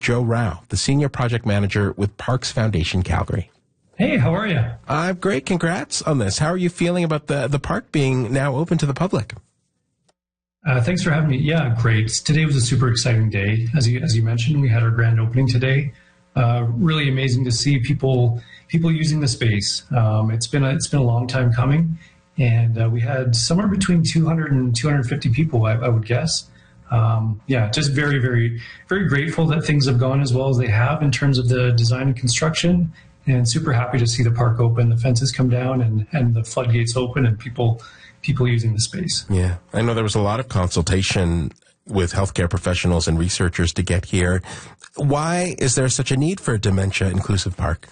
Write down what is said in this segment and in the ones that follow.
Joe Rao, the Senior Project Manager with Parks Foundation Calgary. Hey, how are you? I'm great. Congrats on this. How are you feeling about the park being now open to the public? Thanks for having me. Yeah, great. Today was a super exciting day. As you mentioned, we had our grand opening today. Really amazing to see people using the space. It's been a long time coming, and we had somewhere between 200 and 250 people, I would guess. Just very, very, very grateful that things have gone as well as they have in terms of the design and construction, and super happy to see the park open, the fences come down, and the floodgates open, and people using the space. Yeah, I know there was a lot of consultation with healthcare professionals and researchers to get here. Why is there such a need for a dementia-inclusive park?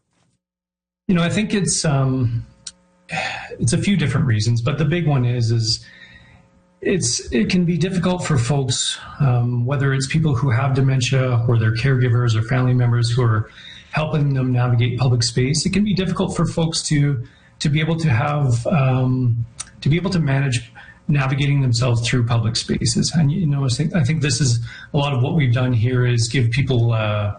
I think it's a few different reasons, but the big one is it can be difficult for folks, whether it's people who have dementia or their caregivers or family members who are helping them navigate public space. It can be difficult for folks to be able to have to be able to manage navigating themselves through public spaces. And I think this is a lot of what we've done here is give people a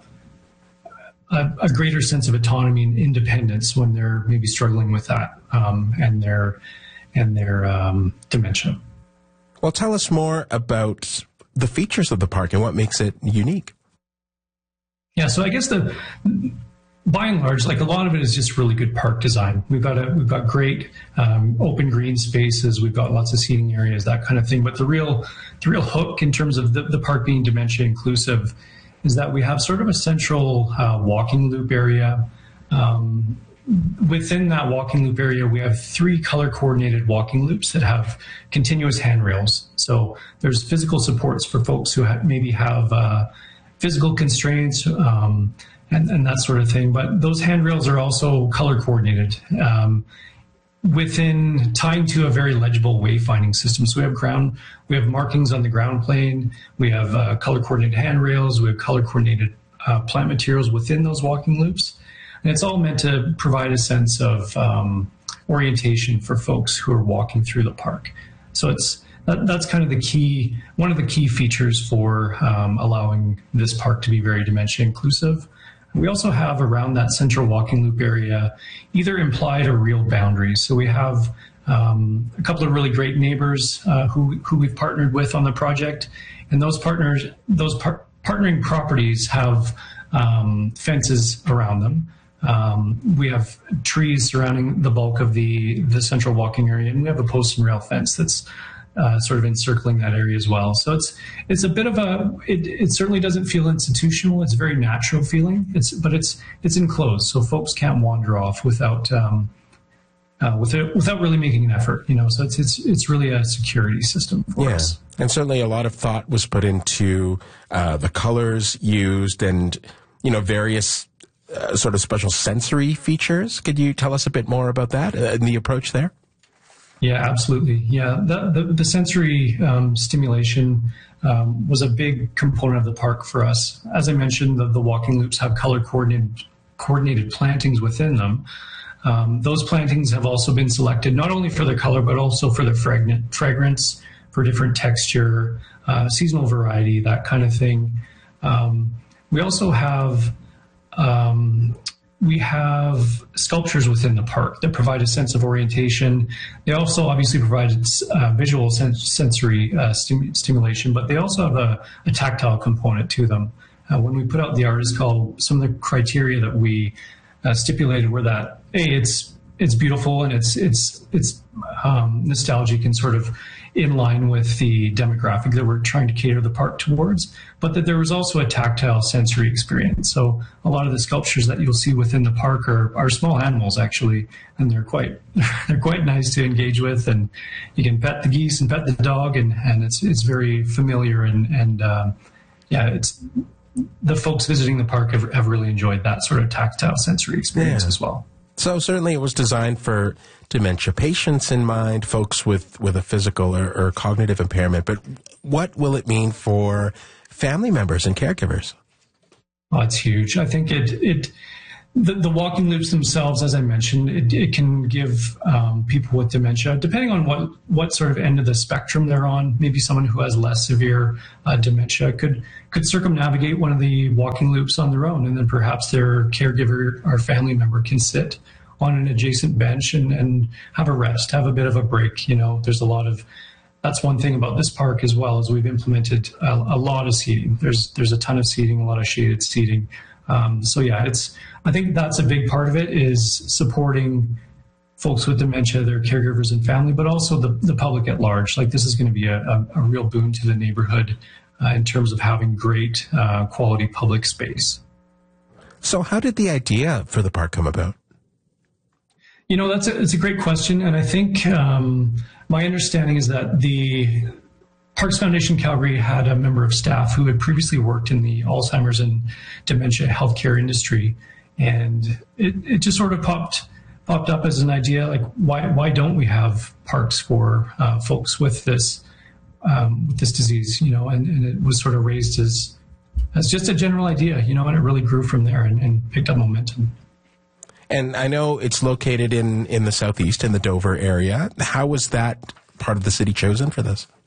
greater sense of autonomy and independence when they're maybe struggling with that and their dementia. Well, tell us more about the features of the park and what makes it unique. Yeah, so I guess by and large, like a lot of it is just really good park design. We've got great open green spaces. We've got lots of seating areas, that kind of thing. But the real hook in terms of the park being dementia inclusive is that we have sort of a central walking loop area. Within that walking loop area, we have 3 color-coordinated walking loops that have continuous handrails. So there's physical supports for folks who maybe have physical constraints and that sort of thing. But those handrails are also color-coordinated within tying to a very legible wayfinding system. So we have markings on the ground plane. We have color-coordinated handrails. We have color-coordinated plant materials within those walking loops. And it's all meant to provide a sense of orientation for folks who are walking through the park. So that's kind of one of the key features for allowing this park to be very dementia inclusive. We also have around that central walking loop area either implied or real boundaries. So we have a couple of really great neighbors who we've partnered with on the project, and those partnering properties have fences around them. We have trees surrounding the bulk of the central walking area, and we have a post and rail fence that's sort of encircling that area as well. So it's a bit of it certainly doesn't feel institutional. It's a very natural feeling. But it's enclosed, so folks can't wander off without really making an effort. So it's really a security system for us. And certainly a lot of thought was put into the colors used and various sort of special sensory features. Could you tell us a bit more about that and the approach there? Yeah, absolutely. Yeah, the sensory stimulation was a big component of the park for us. As I mentioned, the walking loops have color-coordinated plantings within them. Those plantings have also been selected not only for their color, but also for their fragrance, for different texture, seasonal variety, that kind of thing. We also have sculptures within the park that provide a sense of orientation. They also obviously provide visual sensory stimulation, but they also have a tactile component to them. When we put out the artist call, some of the criteria that we stipulated were that it's beautiful and it's nostalgic and sort of in line with the demographic that we're trying to cater the park towards, but that there was also a tactile sensory experience. So a lot of the sculptures that you'll see within the park are small animals actually, and they're quite nice to engage with, and you can pet the geese and pet the dog, and it's very familiar and it's the folks visiting the park have really enjoyed that sort of tactile sensory experience as well. So certainly it was designed for dementia patients in mind, folks with a physical or cognitive impairment. But what will it mean for family members and caregivers? Oh, it's huge. I think The walking loops themselves, as I mentioned, it can give people with dementia, depending on what sort of end of the spectrum they're on. Maybe someone who has less severe dementia could circumnavigate one of the walking loops on their own, and then perhaps their caregiver or family member can sit on an adjacent bench and have a rest, have a bit of a break. There's a lot of. That's one thing about this park as well, is we've implemented a lot of seating. There's a ton of seating, a lot of shaded seating. So yeah, I think that's a big part of it, is supporting folks with dementia, their caregivers and family, but also the public at large. Like, this is going to be a real boon to the neighborhood in terms of having great quality public space. So how did the idea for the park come about? It's a great question. And I think my understanding is that the Parks Foundation Calgary had a member of staff who had previously worked in the Alzheimer's and dementia healthcare industry. And it just sort of popped up as an idea, like, why don't we have parks for folks with this disease, and it was sort of raised as just a general idea, and it really grew from there and picked up momentum. And I know it's located in the southeast, in the Dover area. How was that part of the city chosen for this?